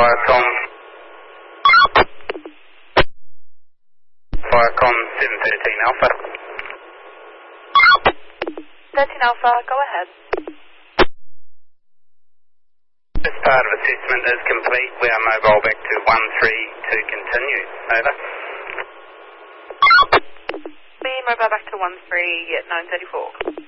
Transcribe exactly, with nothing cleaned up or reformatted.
Firecom. Firecom seven thirteen Alpha. thirteen Alpha, go ahead. This part of assessment is complete. We are mobile back to one three to continue. Over. Be mobile back to one three at nine thirty-four.